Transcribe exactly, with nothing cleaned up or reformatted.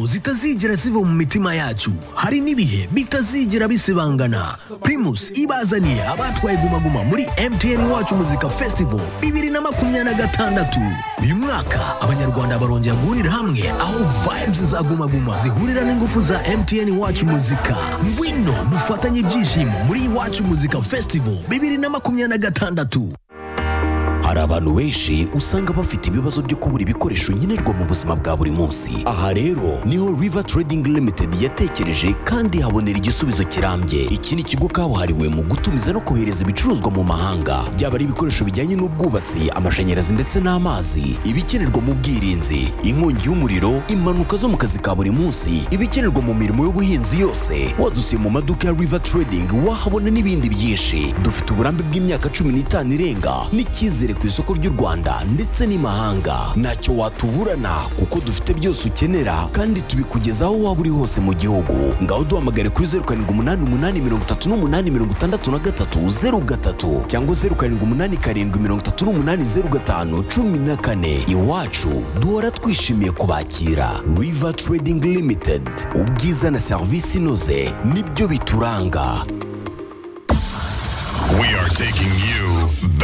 indirimbo zitazigera ziva mu mitima yacu, hari n'ibihe bitazigera bisibangana. Primus ibazaniye abatwaye Guma Guma muri M T N Iwacu Muzika Festival bibiri na makumyabiri na gatandatu. Uyu mwaka abanyarwanda barongera guhurira hamwe aho vibes za Guma Guma zihurira n'ingufu za M T N Iwacu Muzika. Ngwino dufatanye ibyishimo muri Iwacu Muzika Festival bibiri na makumyabiri na gatandatu. Hari abantu benshi usanga bafite ibibazo byo kubura ibikoresho nkenerwa mu buzima bwa buri munsi. Aha rero niho River Trading Limited yatekereje kandi habonera igisubizo kirambye. Iki ni ikigo kabuhariwe mu gutumiza no kohereza ibicuruzwa mu mahanga, byaba ari ibikoresho bijyanye n'ubwubatsi, amashanyarazi ndetse n'amazi, ibikenerwa mu bwirinzi, inkongi y'umuriro, impanuka zo mu kazi ka buri munsi, ibikenerwa mu mirimo y'ubuhinzi yose. Wadusiye mu maduka ya River Trading wahabona n'ibindi byinshi. Dufite uburambe bw'imyaka cumi n'itanu irenga n'icyizere ku isoko ry'u Rwanda ndetse n'imahanga. Ntacyo watuburana kuko dufite byose ukenera kandi tubikugeza aho waba uri hose mu gihugu. Ngaho duhamagare kuri zero karindwi umunani umunani mirongo itatu n'umunani mirongo itandatu na gatatu zero gatatu cyangwa zero karindwi umunani karindwi mirongo itatu n'umunani zero gatanu cumi na kane. Iwacu duhora twishimiye kubakira. River Trading Limited, ubwiza na serivisi inoze nibyo bituranga. We are taking you